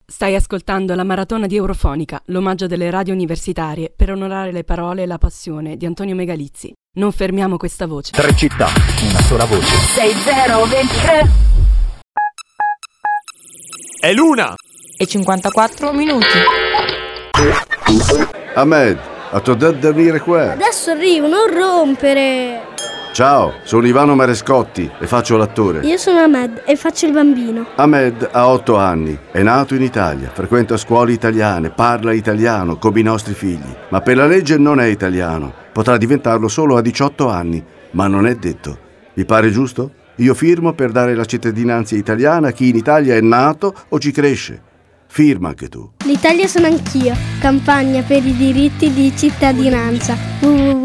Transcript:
Stai ascoltando la maratona di Eurofonica, l'omaggio delle radio universitarie per onorare le parole e la passione di Antonio Megalizzi. Non fermiamo questa voce. 3 città, una sola voce. 6023. È l'una! E 54 minuti. Ahmed, a t'ho detto di venire qua. Adesso arrivo, non rompere. Ciao, sono Ivano Marescotti e faccio l'attore. Io sono Ahmed e faccio il bambino. Ahmed ha 8 anni, è nato in Italia, frequenta scuole italiane, parla italiano come i nostri figli, ma per la legge non è italiano. Potrà diventarlo solo a 18 anni, ma non è detto. Vi pare giusto? Io firmo per dare la cittadinanza italiana a chi in Italia è nato o ci cresce. Firma anche tu. L'Italia sono anch'io. Campagna per i diritti di cittadinanza.